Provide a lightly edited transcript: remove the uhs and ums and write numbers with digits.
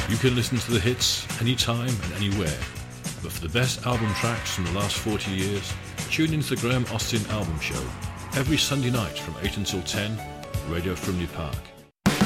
You can listen to the hits anytime and anywhere. But for the best album tracks from the last 40 years, tune into the Graham Austin Album Show every Sunday night from 8 until 10, Radio Frimley Park.